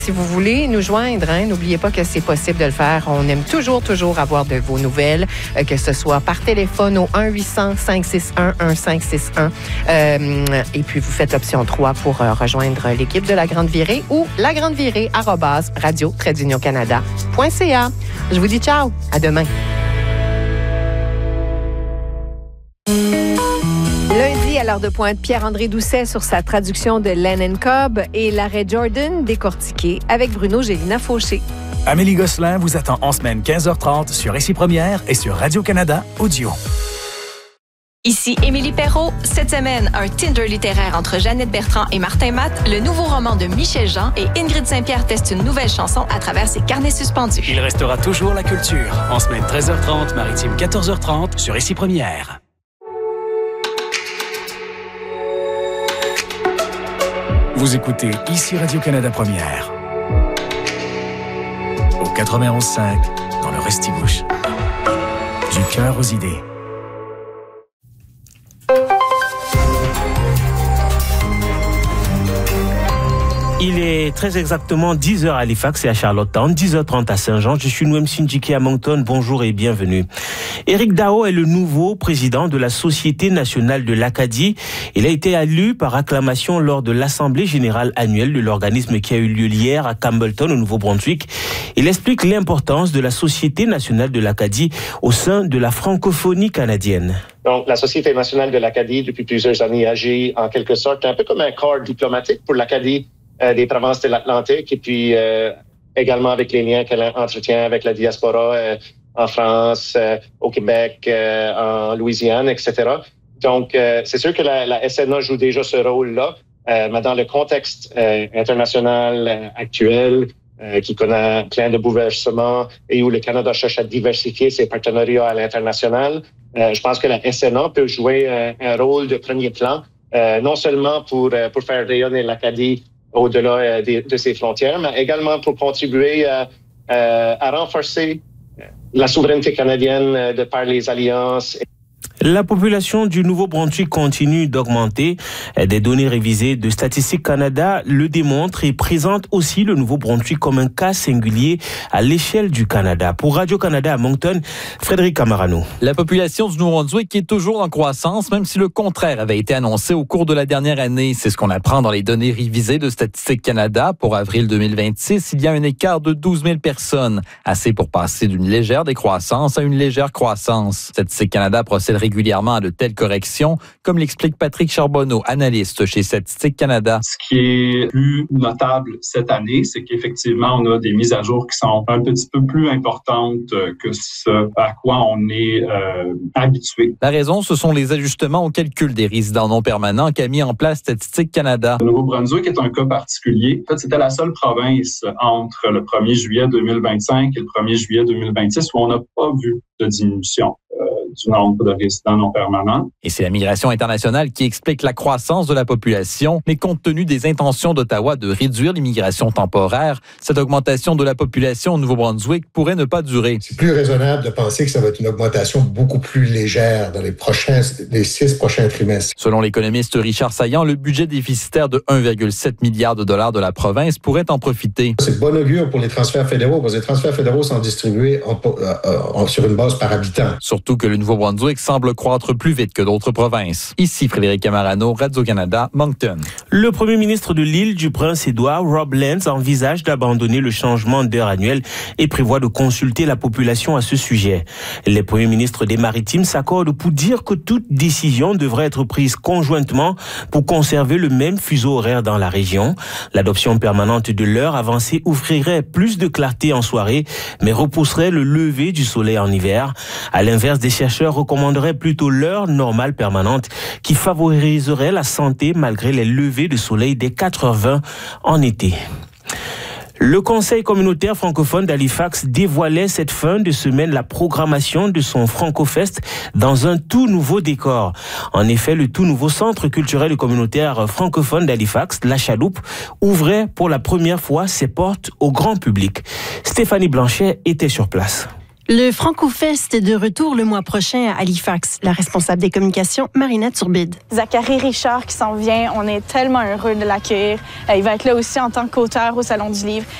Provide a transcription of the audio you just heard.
Si vous voulez nous joindre, n'oubliez pas que c'est possible de le faire. On aime toujours avoir de vos nouvelles, que ce soit par téléphone au 1-800-561-1561. Et puis, vous faites option 3 pour rejoindre l'équipe de La Grande Virée ou lagrandevirée@radio-canada.ca. Je vous dis ciao, à demain. Lundi, à l'heure de pointe, Pierre-André Doucet sur sa traduction de Len & Cobb et l'arrêt Jordan décortiqué avec Bruno Gélina-Fauché. Amélie Gosselin vous attend en semaine 15h30 sur Ici Première et sur Radio-Canada Audio. Ici Émilie Perrault. Cette semaine, un Tinder littéraire entre Jeannette Bertrand et Martin Matt, le nouveau roman de Michel Jean et Ingrid Saint-Pierre teste une nouvelle chanson à travers ses carnets suspendus. Il restera toujours la culture. En semaine 13h30, maritime 14h30 sur Ici Première. Vous écoutez Ici Radio-Canada Première. Au 91.5, dans le Restigouche. Du cœur aux idées. Il est très exactement 10h à Halifax et à Charlottetown, 10h30 à Saint-Jean. Je suis Noem Sindjiki à Moncton. Bonjour et bienvenue. Éric Daho est le nouveau président de la Société nationale de l'Acadie. Il a été élu par acclamation lors de l'Assemblée générale annuelle de l'organisme qui a eu lieu hier à Campbellton, au Nouveau-Brunswick. Il explique l'importance de la Société nationale de l'Acadie au sein de la francophonie canadienne. Donc, la Société nationale de l'Acadie, depuis plusieurs années, agit en quelque sorte un peu comme un corps diplomatique pour l'Acadie des provinces de l'Atlantique et puis également avec les liens qu'elle entretient avec la diaspora en France, au Québec, en Louisiane, etc. Donc, c'est sûr que la SNA joue déjà ce rôle-là, mais dans le contexte international actuel, qui connaît plein de bouleversements et où le Canada cherche à diversifier ses partenariats à l'international, je pense que la SNA peut jouer un rôle de premier plan, non seulement pour faire rayonner l'Acadie au-delà de ses frontières, mais également pour contribuer à renforcer la souveraineté canadienne de par les alliances. La population du Nouveau-Brunswick continue d'augmenter. Des données révisées de Statistique Canada le démontrent et présentent aussi le Nouveau-Brunswick comme un cas singulier à l'échelle du Canada. Pour Radio-Canada à Moncton, Frédéric Camarano. La population du Nouveau-Brunswick est toujours en croissance, même si le contraire avait été annoncé au cours de la dernière année. C'est ce qu'on apprend dans les données révisées de Statistique Canada. Pour avril 2026, il y a un écart de 12 000 personnes, assez pour passer d'une légère décroissance à une légère croissance. Statistique Canada procède régulièrement à de telles corrections, comme l'explique Patrick Charbonneau, analyste chez Statistique Canada. Ce qui est plus notable cette année, c'est qu'effectivement, on a des mises à jour qui sont un petit peu plus importantes que ce à quoi on est habitué. La raison, ce sont les ajustements au calcul des résidents non permanents qu'a mis en place Statistique Canada. Le Nouveau-Brunswick est un cas particulier. En fait, c'était la seule province entre le 1er juillet 2025 et le 1er juillet 2026 où on n'a pas vu de diminution du nombre de résidents non permanents. Et c'est la migration internationale qui explique la croissance de la population, mais compte tenu des intentions d'Ottawa de réduire l'immigration temporaire, cette augmentation de la population au Nouveau-Brunswick pourrait ne pas durer. C'est plus raisonnable de penser que ça va être une augmentation beaucoup plus légère dans les 6 prochains trimestres. Selon l'économiste Richard Saillant, le budget déficitaire de 1,7 milliard de dollars de la province pourrait en profiter. C'est de bon augure pour les transferts fédéraux, parce que les transferts fédéraux sont distribués sur une base par habitant. Surtout que le Nouveau-Brunswick semble croître plus vite que d'autres provinces. Ici Frédéric Camarano, Radio-Canada, Moncton. Le premier ministre de l'île du Prince-Édouard, Rob Lenz, envisage d'abandonner le changement d'heure annuelle et prévoit de consulter la population à ce sujet. Les premiers ministres des Maritimes s'accordent pour dire que toute décision devrait être prise conjointement pour conserver le même fuseau horaire dans la région. L'adoption permanente de l'heure avancée offrirait plus de clarté en soirée, mais repousserait le lever du soleil en hiver. À l'inverse, des chercheurs recommanderaient plutôt l'heure normale permanente qui favoriserait la santé malgré les levées de soleil dès 4h20 en été. Le Conseil communautaire francophone d'Halifax dévoilait cette fin de semaine la programmation de son Francofest dans un tout nouveau décor. En effet, le tout nouveau centre culturel et communautaire francophone d'Halifax, La Chaloupe, ouvrait pour la première fois ses portes au grand public. Stéphanie Blanchet était sur place. Le FrancoFest est de retour le mois prochain à Halifax. La responsable des communications, Marina Turbide. Zachary Richard qui s'en vient, on est tellement heureux de l'accueillir. Il va être là aussi en tant qu'auteur au Salon du Livre.